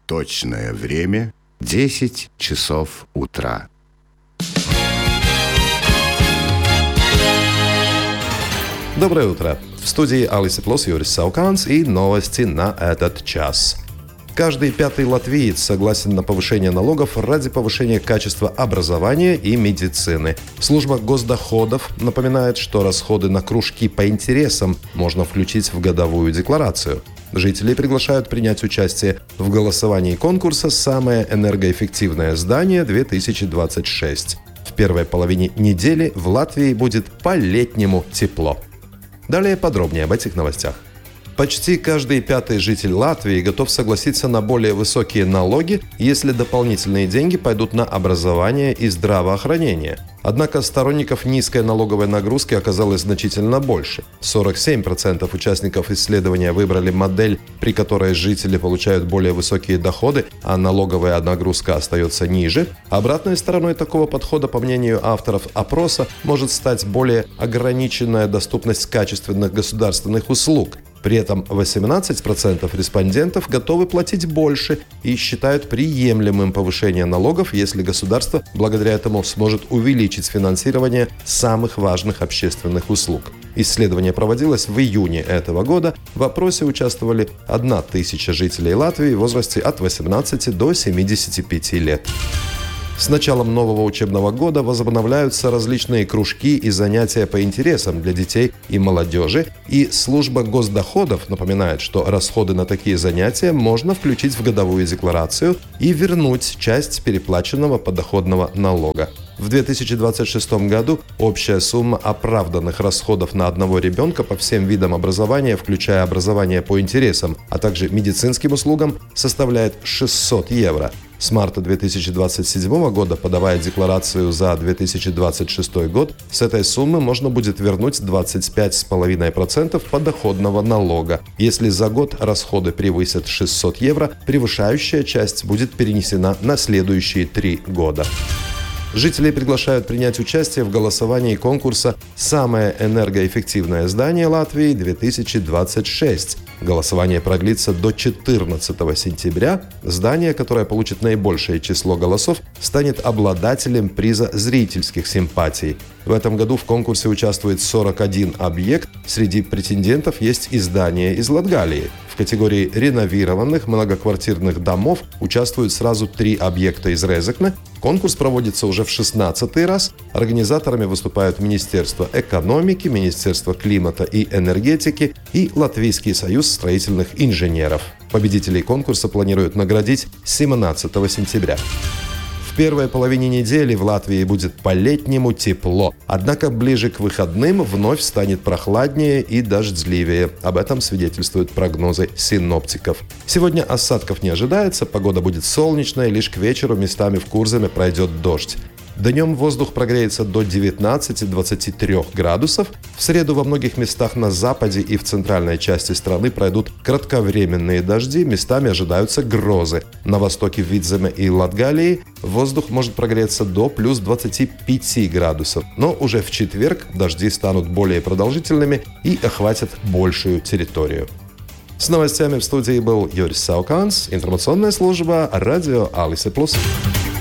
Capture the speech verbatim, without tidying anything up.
Точное время – десять часов утра. Доброе утро! В студии Алис Плюс Юрис Сауканс и новости на этот час. Каждый пятый латвиец согласен на повышение налогов ради повышения качества образования и медицины. Служба госдоходов напоминает, что расходы на кружки по интересам можно включить в годовую декларацию. Жители приглашают принять участие в голосовании конкурса «Самое энергоэффективное здание две тысячи двадцать шесть». В первой половине недели в Латвии будет по-летнему тепло. Далее подробнее об этих новостях. Почти каждый пятый житель Латвии готов согласиться на более высокие налоги, если дополнительные деньги пойдут на образование и здравоохранение. Однако сторонников низкой налоговой нагрузки оказалось значительно больше. сорок семь процентов участников исследования выбрали модель, при которой жители получают более высокие доходы, а налоговая нагрузка остается ниже. Обратной стороной такого подхода, по мнению авторов опроса, может стать более ограниченная доступность качественных государственных услуг. При этом восемнадцать процентов респондентов готовы платить больше и считают приемлемым повышение налогов, если государство благодаря этому сможет увеличить финансирование самых важных общественных услуг. Исследование проводилось в июне этого года. В опросе участвовали одна тысяча жителей Латвии в возрасте от восемнадцати до семидесяти пяти лет. С началом нового учебного года возобновляются различные кружки и занятия по интересам для детей и молодежи, и служба госдоходов напоминает, что расходы на такие занятия можно включить в годовую декларацию и вернуть часть переплаченного подоходного налога. В две тысячи двадцать шестом году общая сумма оправданных расходов на одного ребенка по всем видам образования, включая образование по интересам, а также медицинским услугам, составляет шестьсот евро. С марта две тысячи двадцать седьмого года, подавая декларацию за две тысячи двадцать шестой год, с этой суммы можно будет вернуть двадцать пять целых пять десятых процента подоходного налога. Если за год расходы превысят шестьсот евро, превышающая часть будет перенесена на следующие три года. Жителей приглашают принять участие в голосовании конкурса «Самое энергоэффективное здание Латвии две тысячи двадцать шесть». Голосование продлится до четырнадцатого сентября. Здание, которое получит наибольшее число голосов, станет обладателем приза зрительских симпатий. В этом году в конкурсе участвует сорок один объект. Среди претендентов есть и здания из Латгалии. В категории реновированных многоквартирных домов участвуют сразу три объекта из Резекне. Конкурс проводится уже в шестнадцатый раз. Организаторами выступают Министерство экономики, Министерство климата и энергетики и Латвийский союз строительных инженеров. Победителей конкурса планируют наградить семнадцатого сентября. В первой половине недели в Латвии будет по-летнему тепло. Однако ближе к выходным вновь станет прохладнее и дождливее. Об этом свидетельствуют прогнозы синоптиков. Сегодня осадков не ожидается, погода будет солнечная, лишь к вечеру местами в Курземе пройдет дождь. Днем воздух прогреется до девятнадцати-двадцати трёх градусов. В среду во многих местах на западе и в центральной части страны пройдут кратковременные дожди, местами ожидаются грозы. На востоке в Видземе и Латгалии воздух может прогреться до плюс двадцати пяти градусов. Но уже в четверг дожди станут более продолжительными и охватят большую территорию. С новостями в студии был Юрис Сауканс, информационная служба радио Алис Плюс.